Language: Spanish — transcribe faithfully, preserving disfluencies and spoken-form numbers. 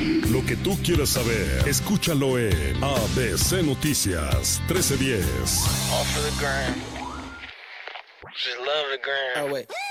Lo que tú quieras saber, escúchalo en A B C Noticias trece diez. All for the gram. Just love the gram. Oh, wait.